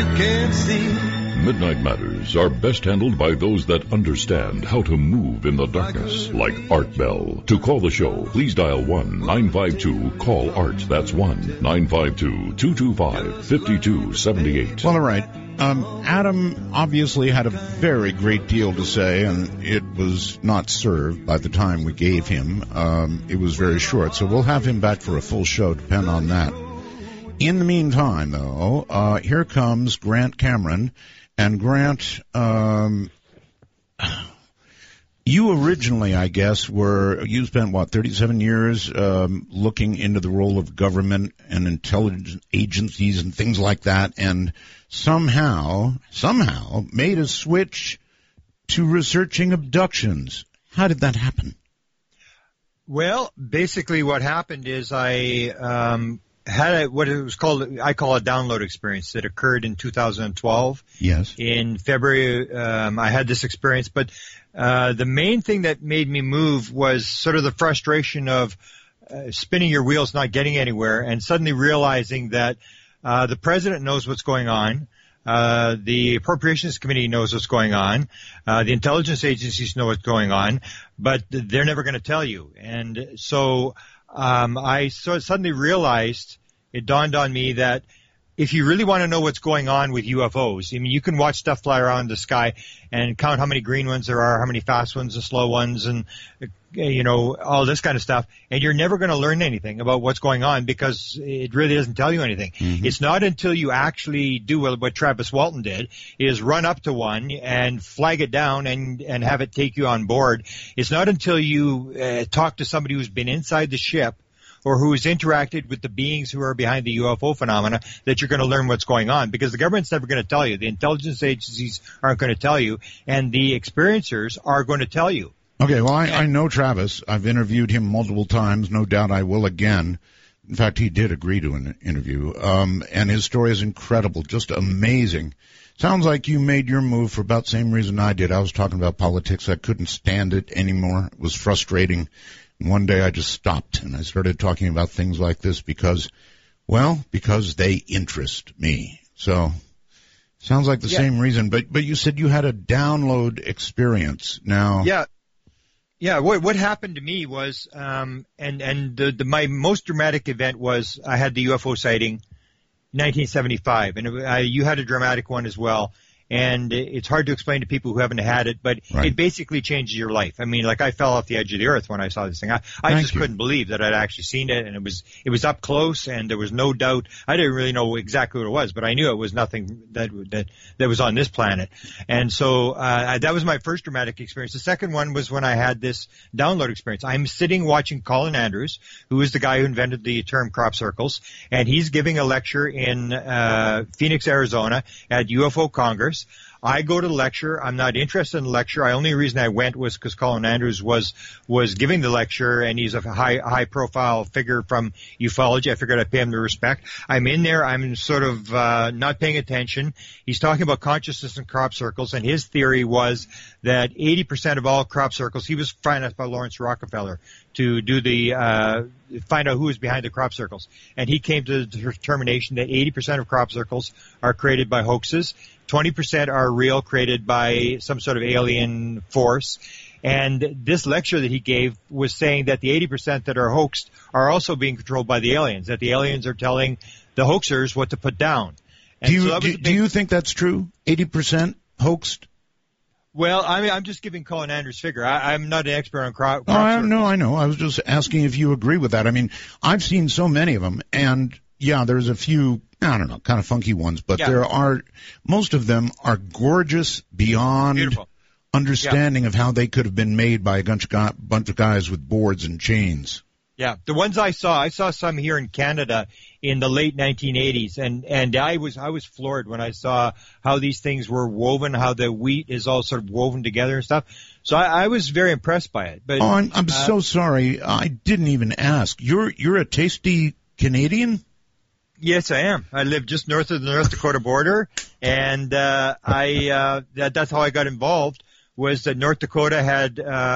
Can't see. Midnight Matters are best handled by those that understand how to move in the darkness, like Art Bell. To call the show, please dial 1-952-CALL-ART. That's 1-952-225-5278. Well, all right. Adam obviously had a very great deal to say, and it was not served by the time we gave him. It was very short, so we'll have him back for a full show, depend on that. In the meantime, though, here comes Grant Cameron. And Grant, you originally, I guess, you spent, 37 years looking into the role of government and intelligence agencies and things like that, and somehow made a switch to researching abductions. How did that happen? Well, basically what happened is I had what it was called, I call a download experience that occurred in 2012. Yes. In February, I had this experience, but the main thing that made me move was sort of the frustration of spinning your wheels, not getting anywhere, and suddenly realizing that the president knows what's going on. The Appropriations Committee knows what's going on. The intelligence agencies know what's going on, but they're never going to tell you. And so I suddenly realized, it dawned on me that if you really want to know what's going on with UFOs, I mean, you can watch stuff fly around the sky and count how many green ones there are, how many fast ones and slow ones, and, all this kind of stuff, and you're never going to learn anything about what's going on because it really doesn't tell you anything. Mm-hmm. It's not until you actually do what Travis Walton did, is run up to one and flag it down and have it take you on board. It's not until you talk to somebody who's been inside the ship or who has interacted with the beings who are behind the UFO phenomena that you're going to learn what's going on, because the government's never going to tell you. The intelligence agencies aren't going to tell you, and the experiencers are going to tell you. Okay, well, I know Travis. I've interviewed him multiple times. No doubt I will again. In fact, he did agree to an interview. And his story is incredible, just amazing. Sounds like you made your move for about the same reason I did. I was talking about politics. I couldn't stand it anymore. It was frustrating. One day I just stopped and I started talking about things like this because they interest me. So, sounds like the same reason. But you said you had a download experience. Now. Yeah. What happened to me was, my most dramatic event was I had the UFO sighting in 1975, and you had a dramatic one as well. And it's hard to explain to people who haven't had it, but It basically changes your life. I mean, like, I fell off the edge of the earth when I saw this thing. I just couldn't believe that I'd actually seen it, and it was up close, and there was no doubt. I didn't really know exactly what it was, but I knew it was nothing that was on this planet. And so that was my first dramatic experience. The second one was when I had this download experience. I'm sitting watching Colin Andrews, who is the guy who invented the term crop circles, and he's giving a lecture in Phoenix, Arizona at UFO Congress. I go to the lecture. I'm not interested in the lecture. The only reason I went was because Colin Andrews was giving the lecture, and he's a high profile figure from ufology. I figured I'd pay him the respect. I'm in there. I'm sort of not paying attention. He's talking about consciousness and crop circles, and his theory was that 80% of all crop circles, he was financed by Lawrence Rockefeller to do find out who is behind the crop circles. And he came to the determination that 80% of crop circles are created by hoaxes. 20% are real, created by some sort of alien force. And this lecture that he gave was saying that the 80% that are hoaxed are also being controlled by the aliens, that the aliens are telling the hoaxers what to put down. And do you think that's true? 80% hoaxed? Well, I'm just giving Colin Andrews' figure. I'm not an expert on crop circles. I know. I was just asking if you agree with that. I mean, I've seen so many of them, and there's a few, I don't know, kind of funky ones, but most of them are gorgeous beyond beautiful understanding of how they could have been made by a bunch of guys with boards and chains. Yeah, the ones I saw some here in Canada in the late 1980s, and I was floored when I saw how these things were woven, how the wheat is all sort of woven together and stuff. So I was very impressed by it. But I'm so sorry, I didn't even ask. You're a tasty Canadian? Yes, I am. I live just north of the North Dakota border, and that's how I got involved. Was that North Dakota had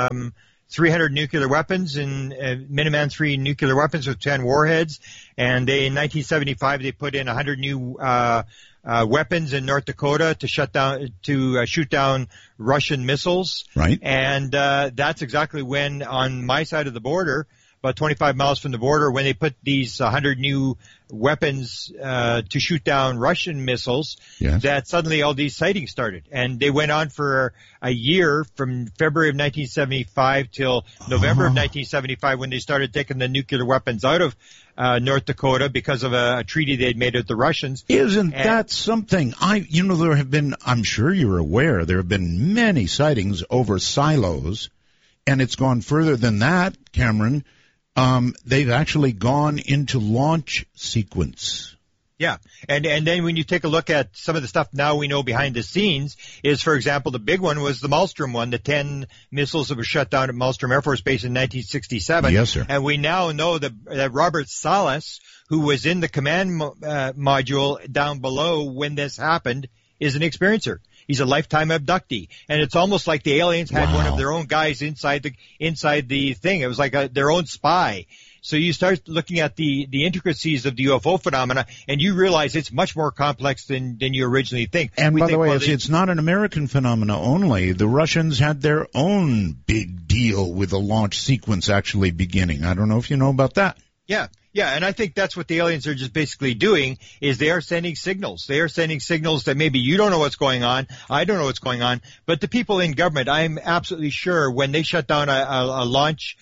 300 nuclear weapons, and Minuteman III nuclear weapons with 10 warheads. And in 1975, they put in 100 new weapons in North Dakota to shoot down Russian missiles. Right. And that's exactly when, on my side of the border, about 25 miles from the border, when they put these 100 new weapons to shoot down Russian missiles, yes, that suddenly all these sightings started. And they went on for a year, from February of 1975 till November of 1975, when they started taking the nuclear weapons out of North Dakota because of a treaty they'd made with the Russians. Isn't that something? There have been, I'm sure you're aware, there have been many sightings over silos, and it's gone further than that, Cameron. They've actually gone into launch sequence. Yeah. And then when you take a look at some of the stuff now we know behind the scenes is, for example, the big one was the Malmstrom one, the 10 missiles that were shut down at Malmstrom Air Force Base in 1967. Yes, sir. And we now know that Robert Salas, who was in the command module down below when this happened, is an experiencer. He's a lifetime abductee, and it's almost like the aliens had one of their own guys inside the thing. It was like their own spy. So you start looking at the intricacies of the UFO phenomena, and you realize it's much more complex than you originally think. And by the way, it's not an American phenomena only. The Russians had their own big deal with the launch sequence actually beginning. I don't know if you know about that. Yeah. Yeah, and I think that's what the aliens are just basically doing, is they are sending signals. They are sending signals that maybe you don't know what's going on, I don't know what's going on, but the people in government, I'm absolutely sure when they shut down a launch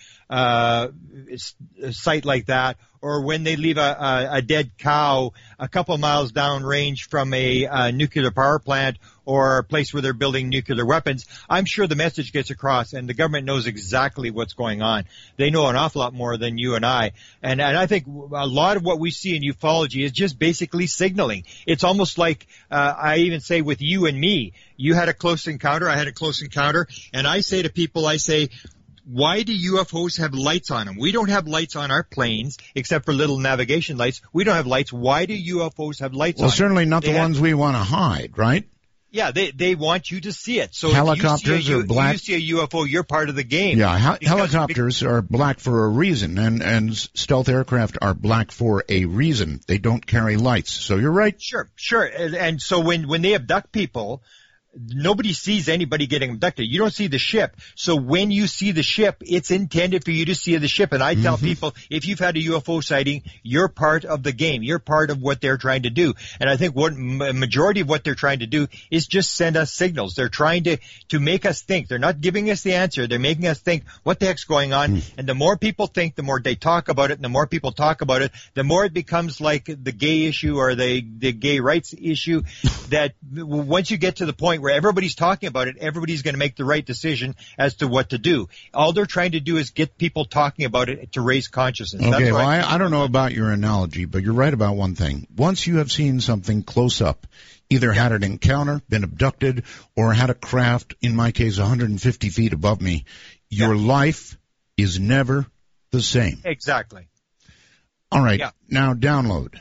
site like that, or when they leave a dead cow a couple miles downrange from a nuclear power plant or a place where they're building nuclear weapons, I'm sure the message gets across, and the government knows exactly what's going on. They know an awful lot more than you and I. And I think a lot of what we see in ufology is just basically signaling. It's almost like, I even say with you and me, you had a close encounter, I had a close encounter, and I say to people, why do UFOs have lights on them? We don't have lights on our planes, except for little navigation lights. We don't have lights. Why do UFOs have lights on them? Well, certainly not the ones we want to hide, right? Yeah, they want you to see it. So helicopters are black. If you see a UFO, you're part of the game. Yeah, helicopters are black for a reason, and stealth aircraft are black for a reason. They don't carry lights. So you're right. Sure. And so when they abduct people, nobody sees anybody getting abducted. You don't see the ship. So when you see the ship, it's intended for you to see the ship. And I tell people, if you've had a UFO sighting, you're part of the game. You're part of what they're trying to do. And I think what majority of what they're trying to do is just send us signals. They're trying to make us think. They're not giving us the answer. They're making us think, what the heck's going on? And the more people think, the more they talk about it. And the more people talk about it, the more it becomes like the gay issue or the gay rights issue, that once you get to the point where everybody's talking about it, everybody's going to make the right decision as to what to do. All they're trying to do is get people talking about it to raise consciousness. Okay, well, I don't know about your analogy, but you're right about one thing. Once you have seen something close up, either had an encounter, been abducted, or had a craft, in my case 150 feet above me, your life is never the same. Exactly. All right, now download.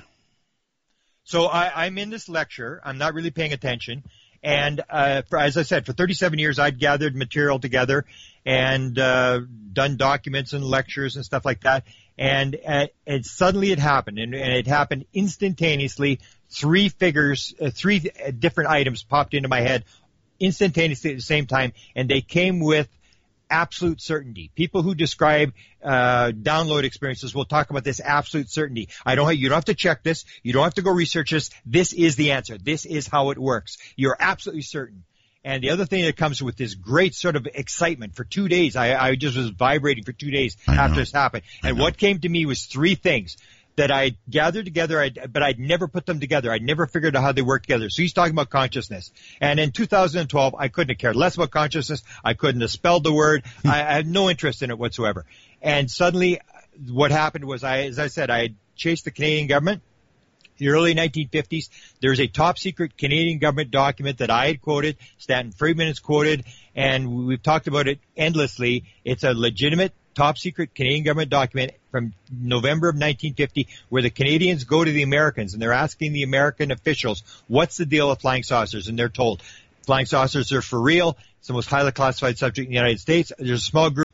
So I'm in this lecture. I'm not really paying attention. And as I said, for 37 years, I'd gathered material together and done documents and lectures and stuff like that. And suddenly it happened, and it happened instantaneously. Three different items popped into my head instantaneously at the same time, and they came with absolute certainty. People who describe download experiences will talk about this absolute certainty. You don't have to check this. You don't have to go research this. This is the answer. This is how it works. You're absolutely certain. And the other thing that comes with this great sort of excitement for 2 days, I just was vibrating for 2 days after this happened. And what came to me was three things that I gathered together, but I'd never put them together. I'd never figured out how they work together. So he's talking about consciousness. And in 2012, I couldn't have cared less about consciousness. I couldn't have spelled the word. I had no interest in it whatsoever. And suddenly what happened was, as I said, I had chased the Canadian government. The early 1950s, there's a top secret Canadian government document that I had quoted, Stanton Friedman has quoted, and we've talked about it endlessly. It's a legitimate top secret Canadian government document from November of 1950 where the Canadians go to the Americans and they're asking the American officials, what's the deal with flying saucers? And they're told, flying saucers are for real. It's the most highly classified subject in the United States. There's a small group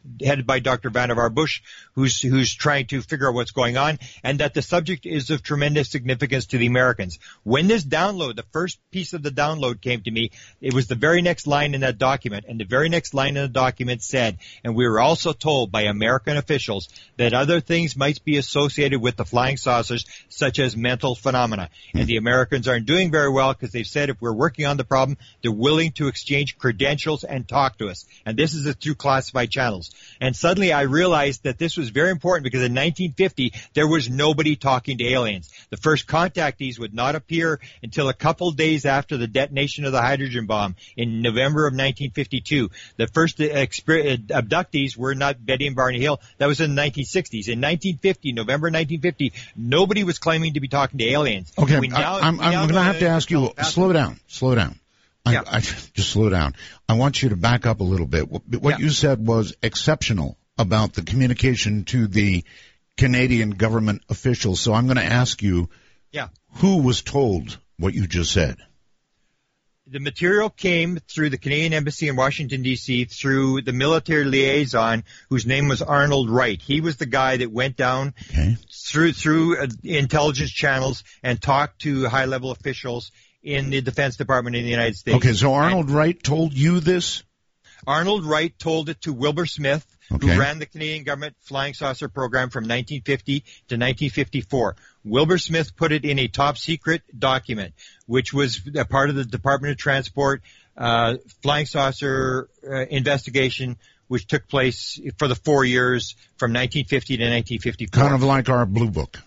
headed by Dr. Vannevar Bush, who's trying to figure out what's going on, and that the subject is of tremendous significance to the Americans. When this download, the first piece of the download came to me, it was the very next line in that document, and the very next line in the document said, and we were also told by American officials that other things might be associated with the flying saucers, such as mental phenomena. And the Americans aren't doing very well because they've said if we're working on the problem, they're willing to exchange credentials and talk to us. And this is through classified channels. And suddenly I realized that this was very important because in 1950, there was nobody talking to aliens. The first contactees would not appear until a couple days after the detonation of the hydrogen bomb in November of 1952. The first abductees were not Betty and Barney Hill. That was in the 1960s. In 1950, November 1950, nobody was claiming to be talking to aliens. Okay, I'm going to have to ask you, slow down. Yeah. I just slow down. I want you to back up a little bit. What you said was exceptional about the communication to the Canadian government officials. So I'm going to ask you, who was told what you just said? The material came through the Canadian Embassy in Washington, D.C., through the military liaison, whose name was Arnold Wright. He was the guy that went down through intelligence channels and talked to high-level officials in the Defense Department in the United States. Okay, so Arnold Wright told you this? Arnold Wright told it to Wilbur Smith, who ran the Canadian government flying saucer program from 1950 to 1954. Wilbur Smith put it in a top-secret document, which was a part of the Department of Transport flying saucer investigation, which took place for the 4 years from 1950 to 1954. Kind of like our Blue Book.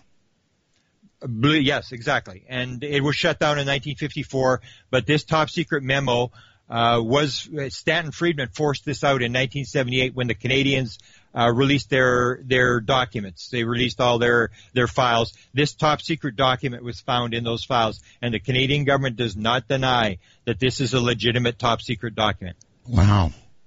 Yes, exactly. And it was shut down in 1954, but this top-secret memo was Stanton Friedman forced this out in 1978 when the Canadians released their documents. They released all their files. This top-secret document was found in those files, and the Canadian government does not deny that this is a legitimate top-secret document. Wow.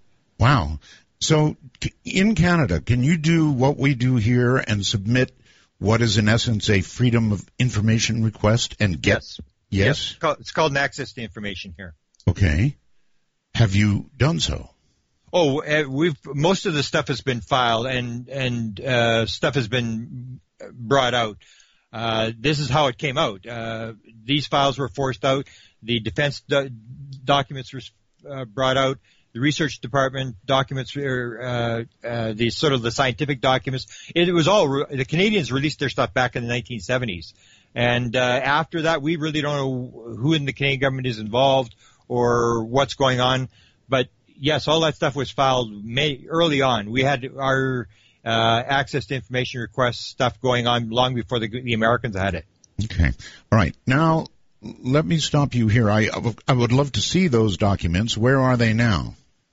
So in Canada, can you do what we do here and submit what is in essence a freedom of information request and get? Yes? It's called an access to information here. Okay. Have you done so? Oh, most of the stuff has been filed and stuff has been brought out. This is how it came out. These files were forced out. The defense documents were brought out. The research department documents were the scientific documents. It was all the Canadians released their stuff back in the 1970s, and after that, we really don't know who in the Canadian government is involved or what's going on. But yes, all that stuff was filed early on. We had our access to information request stuff going on long before the Americans had it. Okay, all right. Now let me stop you here. I would love to see those documents. Where are they now?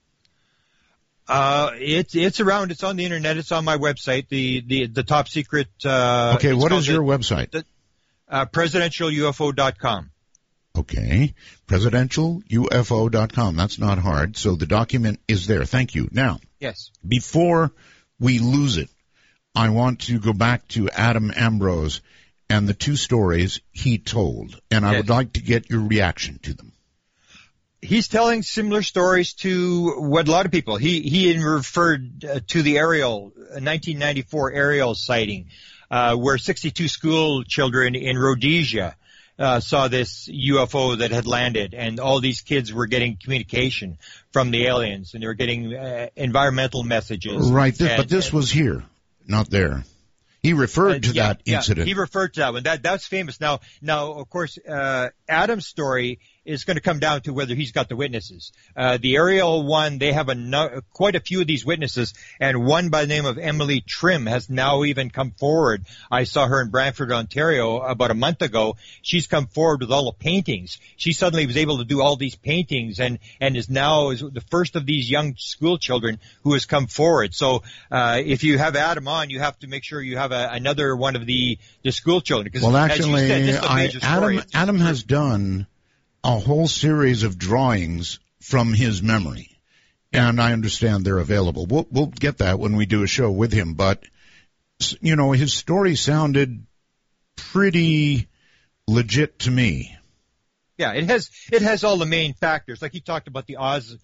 It's around. It's on the internet. It's on my website. The top secret. Okay, what is your website? Presidentialufo.com. Okay, presidentialufo.com. That's not hard. So the document is there. Thank you. Now, yes. Before we lose it, I want to go back to Adam Ambrose and the two stories he told, and I would like to get your reaction to them. He's telling similar stories to what a lot of people. He referred to the Ariel 1994 Ariel sighting, where 62 school children in Rhodesia saw this UFO that had landed, and all these kids were getting communication from the aliens, and they were getting environmental messages. Right, but this was here, not there. He referred to that incident. He referred to that one. That's famous. Now, of course, Adam's story is going to come down to whether he's got the witnesses. The Ariel one, they have quite a few of these witnesses, and one by the name of Emily Trim has now even come forward. I saw her in Brantford, Ontario about a month ago. She's come forward with all the paintings. She suddenly was able to do all these paintings and is the first of these young school children who has come forward. So if you have Adam on, you have to make sure you have another one of the school children. Well, actually, Adam has done a whole series of drawings from his memory, and I understand they're available. We'll get that when we do a show with him, but, you know, his story sounded pretty legit to me. Yeah, it has all the main factors. Like he talked about the Oz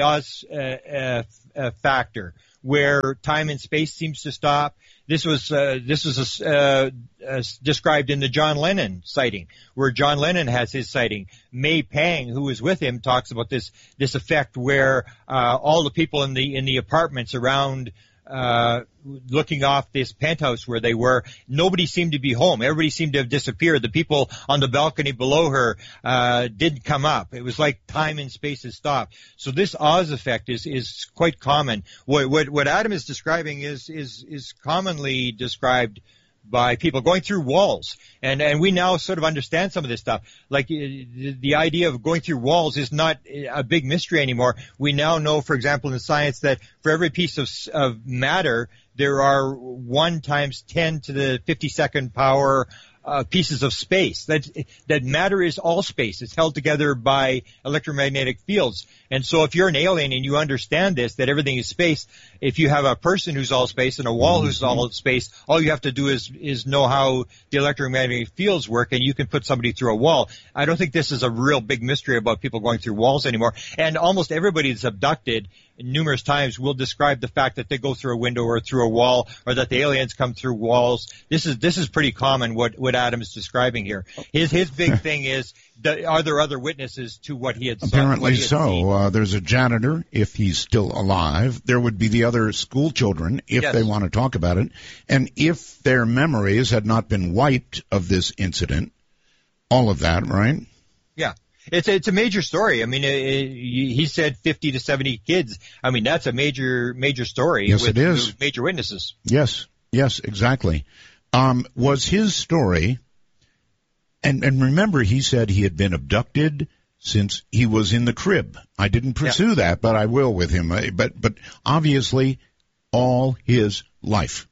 factor, where time and space seems to stop. This was described in the John Lennon sighting, where John Lennon has his sighting. May Pang, who was with him, talks about this effect where all the people in the apartments around, looking off this penthouse where they were, nobody seemed to be home. Everybody seemed to have disappeared. The people on the balcony below her didn't come up. It was like time and space has stopped. So this Oz effect is quite common. What Adam is describing is commonly described by people going through walls. And we now sort of understand some of this stuff. Like the idea of going through walls is not a big mystery anymore. We now know, for example, in science that for every piece of matter, there are 1 times 10 to the 52nd power pieces of space. That matter is all space. It's held together by electromagnetic fields. And so if you're an alien and you understand this, that everything is space, if you have a person who's all space and a wall who's all space, all you have to do is know how the electromagnetic fields work, and you can put somebody through a wall. I don't think this is a real big mystery about people going through walls anymore. And almost everybody that's abducted numerous times will describe the fact that they go through a window or through a wall, or that the aliens come through walls. This is pretty common, what Adam is describing here. His big thing is, are there other witnesses to what he had seen? Apparently so. There's a janitor, if he's still alive. There would be the other school children, if they want to talk about it. And if their memories had not been wiped of this incident, all of that, right? Yeah. It's a major story. I mean, he said 50 to 70 kids. I mean, that's a major story. Yes, it is. With major witnesses. Yes, exactly. Was his story, and remember, he said he had been abducted since he was in the crib. I didn't pursue that, but I will with him. But obviously, all his life.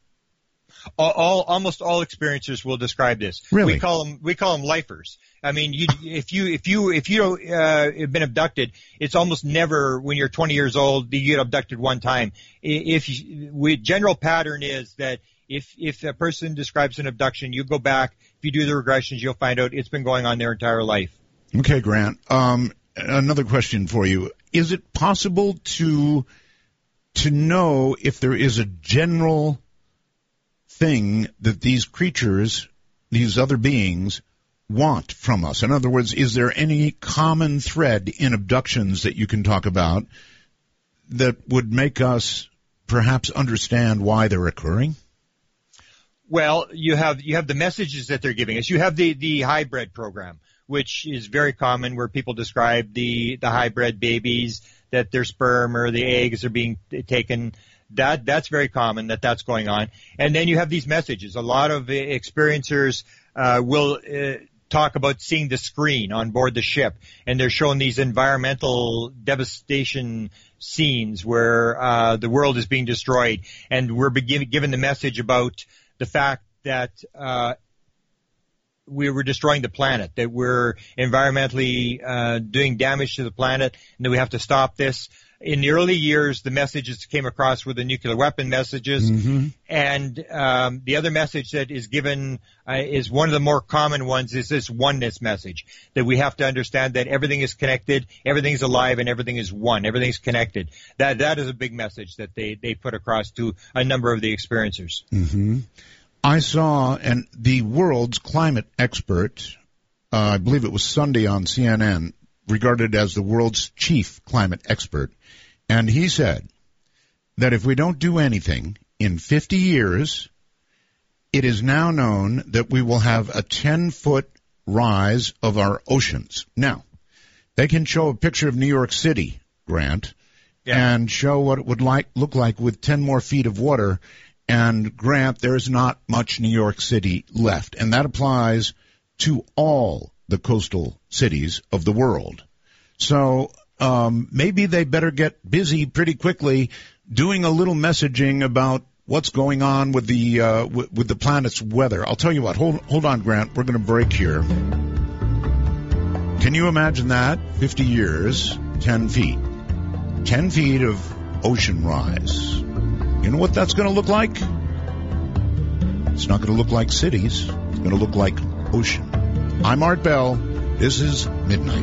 Almost all experiencers will describe this. Really? We call them lifers. I mean, if you have been abducted, it's almost never when you're 20 years old that you get abducted one time. General pattern is that if a person describes an abduction, you go back. If you do the regressions, you'll find out it's been going on their entire life. Okay, Grant. Another question for you: is it possible to know if there is a general thing that these creatures, these other beings, want from us? In other words, is there any common thread in abductions that you can talk about that would make us perhaps understand why they're occurring? Well, you have the messages that they're giving us. You have the hybrid program, which is very common, where people describe the hybrid babies, that their sperm or the eggs are being taken. That's very common, that's going on. And then you have these messages. A lot of experiencers will talk about seeing the screen on board the ship, and they're showing these environmental devastation scenes where the world is being destroyed, and we're given the message about the fact that we were destroying the planet, that we're environmentally doing damage to the planet, and that we have to stop this. In the early years, the messages came across were the nuclear weapon messages, and the other message that is given is one of the more common ones, is this oneness message, that we have to understand that everything is connected, everything's alive, and everything is one, everything's connected. That is a big message that they put across to a number of the experiencers. I saw, and the world's climate expert, I believe it was Sunday on CNN, regarded as the world's chief climate expert. And he said that if we don't do anything, in 50 years, it is now known that we will have a 10-foot rise of our oceans. Now, they can show a picture of New York City, Grant, and show what it would look like with 10 more feet of water. And, Grant, there's not much New York City left. And that applies to all the coastal cities of the world. So maybe they better get busy pretty quickly doing a little messaging about what's going on with the planet's weather. I'll tell you what. Hold on, Grant. We're going to break here. Can you imagine that? 50 years, 10 feet. 10 feet of ocean rise. You know what that's going to look like? It's not going to look like cities. It's going to look like ocean. I'm Art Bell. This is Midnight.